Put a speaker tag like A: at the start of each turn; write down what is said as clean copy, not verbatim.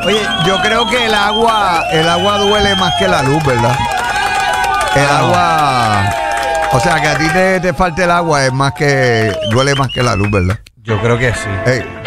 A: Oye, yo creo que el agua duele más que la luz, ¿verdad? El agua, o sea, que a ti te falte el agua duele más que la luz, ¿verdad?
B: Yo creo que sí.
A: Hey.